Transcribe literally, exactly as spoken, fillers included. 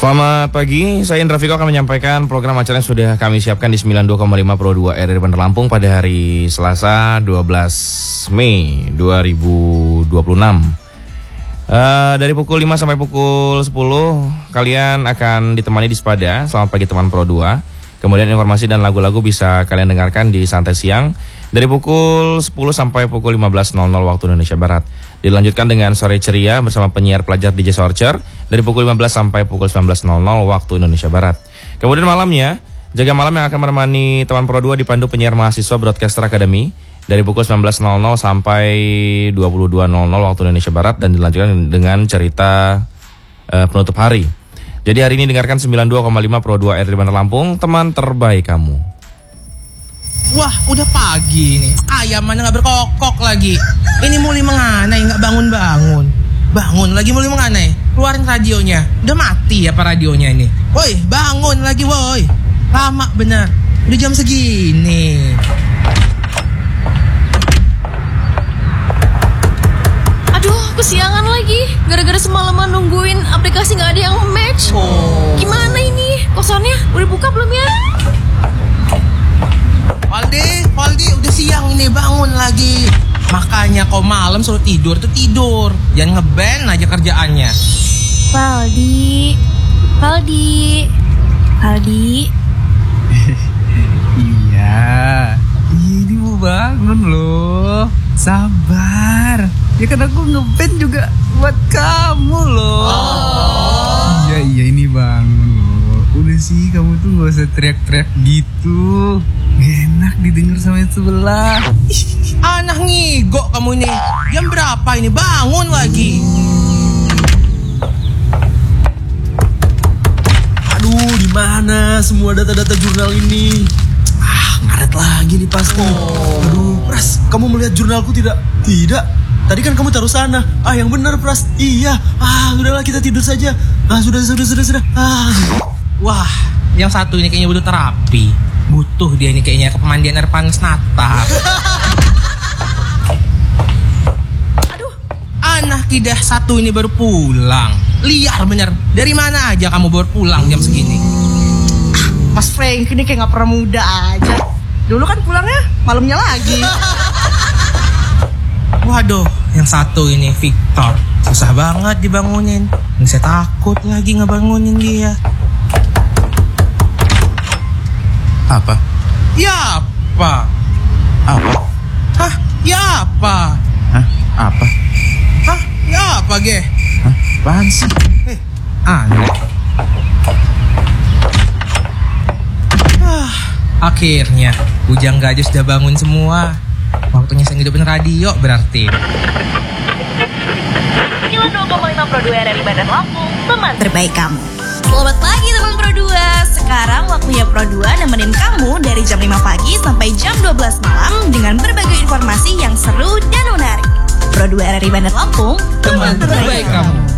Selamat pagi, saya Indra Fiko akan menyampaikan program acara yang sudah kami siapkan di sembilan puluh dua koma lima Pro dua R R I Bandar Lampung pada hari Selasa dua belas Mei dua ribu dua puluh enam. Uh, dari pukul lima sampai pukul sepuluh kalian akan ditemani di Sepada. Selamat pagi teman Pro dua. Kemudian informasi dan lagu-lagu bisa kalian dengarkan di Santai Siang dari pukul sepuluh sampai pukul lima belas nol nol waktu Indonesia Barat. Dilanjutkan dengan Sore Ceria bersama penyiar pelajar D J Sorcher dari pukul lima belas sampai pukul sembilan belas nol nol waktu Indonesia Barat. Kemudian malamnya, Jaga Malam yang akan menemani teman Pro dua dipandu penyiar mahasiswa Broadcaster Academy dari pukul sembilan belas nol nol sampai dua puluh dua nol nol waktu Indonesia Barat, dan dilanjutkan dengan cerita uh, penutup hari. Jadi hari ini dengarkan sembilan puluh dua koma lima Pro dua R R I Bandar Lampung, teman terbaik kamu. Wah, udah pagi nih. Ayam mana nggak berkokok lagi. Ini mulai menganai, nggak bangun-bangun. Bangun lagi mulai menganai. Keluarin radionya. Udah mati apa radionya ini? Woi, bangun lagi woi. Lama bener. Udah jam segini. Aduh, kesiangan lagi. Gara-gara semalaman nungguin aplikasi nggak ada yang match. Oh. Gimana ini? Kosannya udah buka belum ya? Valdi, Valdi, udah siang ini, bangun lagi. Makanya kau malam suruh tidur tuh tidur. Jangan ngeband aja kerjaannya. Valdi, Valdi, Valdi. Iya, ini mau bangun loh. Sabar. Ya kan aku ngeband juga buat kamu loh. Oh. Iya, iya ini bangun loh. Udah sih, kamu tuh gak usah teriak-teriak gitu. Enak didengar sama yang sebelah. Anak ngigok kamu ini. Jam berapa ini? Bangun lagi. Aduh, di mana semua data-data jurnal ini? Ah, ngaret lagi nih pasti. Oh. Aduh, Pras, kamu melihat jurnalku tidak? Tidak. Tadi kan kamu taruh sana. Ah, yang benar, Pras. Iya. Ah, udahlah kita tidur saja. Ah, sudah, sudah, sudah, sudah. Ah. Wah, yang satu ini kayaknya butuh terapi. Butuh dia ini kayaknya ke pemandian air panas Natal. Aduh, anak kidah satu ini baru pulang. Liar bener. Dari mana aja kamu baru pulang jam segini? Mas Frank ini kayak gak pernah muda aja. Dulu kan pulangnya malamnya lagi. Waduh, yang satu ini Victor. Susah banget dibangunin. Ini saya takut lagi ngebangunin dia. Apa? Ya apa? Apa? Hah? Ya apa? Hah? Apa? Hah? Ya apa, Ge? Hah? Apaan sih? Eh, aneh. Ah, akhirnya bujang gajah sudah bangun semua. Waktunya saya ngidupin radio berarti. sembilan puluh dua koma lima Pro dua R R I Bandar Lampung, teman terbaik kamu. Selamat pagi teman Pro dua. Sekarang waktunya Pro dua nemenin kamu dari jam lima pagi sampai jam dua belas malam dengan berbagai informasi yang seru dan menarik. Pro dua R R I Bandar Lampung, Teman terbaik kamu.